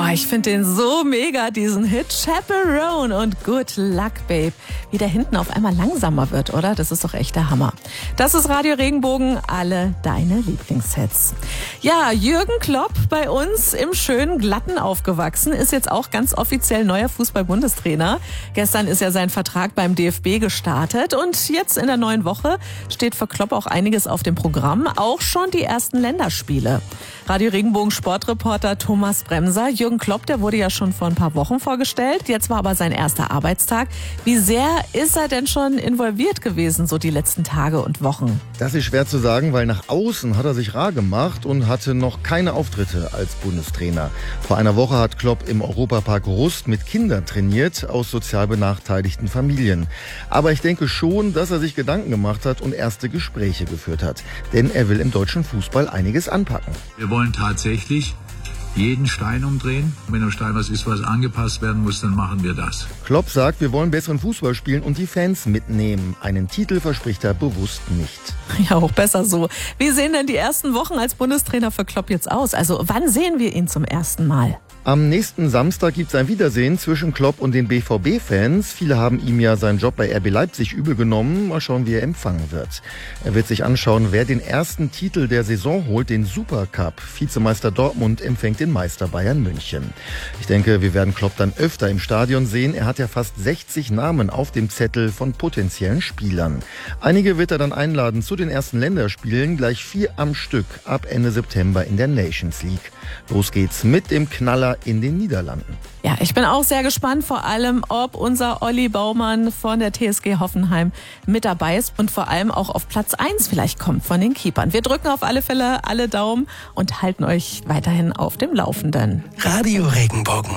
ich finde den so mega, diesen Hit Chaperone und Good Luck Babe. Wie der hinten auf einmal langsamer wird, oder? Das ist doch echt der Hammer. Das ist Radio Regenbogen, alle deine Lieblingshits. Ja, Jürgen Klopp bei uns im schönen Glatten aufgewachsen, ist jetzt auch ganz offiziell neuer Fußball-Bundestrainer. Gestern ist ja sein Vertrag beim DFB gestartet und jetzt in der neuen Woche steht für Klopp auch einiges auf dem Programm, auch schon die ersten Länderspiele. Radio Regenbogen Sportreporter Thomas Bremser. Jürgen Klopp, der wurde ja schon vor ein paar Wochen vorgestellt. Jetzt war aber sein erster Arbeitstag. Wie sehr ist er denn schon involviert gewesen, so die letzten Tage und Wochen? Das ist schwer zu sagen, weil nach außen hat er sich rar gemacht und hatte noch keine Auftritte als Bundestrainer. Vor einer Woche hat Klopp im Europapark Rust mit Kindern trainiert aus sozial benachteiligten Familien. Aber ich denke schon, dass er sich Gedanken gemacht hat und erste Gespräche geführt hat. Denn er will im deutschen Fußball einiges anpacken. Wir wollen tatsächlich jeden Stein umdrehen. Wenn am Stein was ist, was angepasst werden muss, dann machen wir das. Klopp sagt, wir wollen besseren Fußball spielen und die Fans mitnehmen. Einen Titel verspricht er bewusst nicht. Ja, auch besser so. Wie sehen denn die ersten Wochen als Bundestrainer für Klopp jetzt aus? Also wann sehen wir ihn zum ersten Mal? Am nächsten Samstag gibt es ein Wiedersehen zwischen Klopp und den BVB-Fans. Viele haben ihm ja seinen Job bei RB Leipzig übel genommen. Mal schauen, wie er empfangen wird. Er wird sich anschauen, wer den ersten Titel der Saison holt, den Supercup. Vizemeister Dortmund empfängt den Meister Bayern München. Ich denke, wir werden Klopp dann öfter im Stadion sehen. Er hat ja fast 60 Namen auf dem Zettel von potenziellen Spielern. Einige wird er dann einladen zu den ersten Länderspielen, gleich 4 am Stück ab Ende September in der Nations League. Los geht's mit dem Knaller in den Niederlanden. Ja, ich bin auch sehr gespannt, vor allem, ob unser Olli Baumann von der TSG Hoffenheim mit dabei ist und vor allem auch auf Platz 1 vielleicht kommt von den Keepern. Wir drücken auf alle Fälle alle Daumen und halten euch weiterhin auf dem Laufenden. Radio Regenbogen.